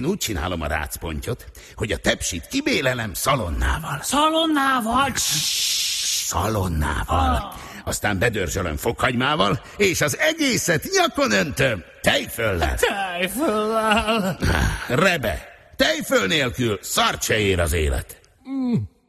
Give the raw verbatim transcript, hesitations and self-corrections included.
Én úgy csinálom a rácpontyot, hogy a tepsit kibélelem szalonnával. Szalonnával? Szalonnával. Aztán bedörzsölöm fokhagymával, és az egészet nyakon öntöm. Tejföllel. Tejföllel. Rebe, tejföl nélkül szart se ér az élet. Mm.